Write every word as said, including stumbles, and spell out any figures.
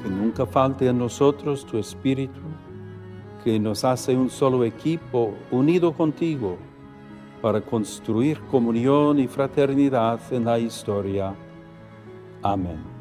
Que nunca falte a nosotros tu espíritu, que nos hace un solo equipo unido contigo para construir comunión y fraternidad en la historia. Amén.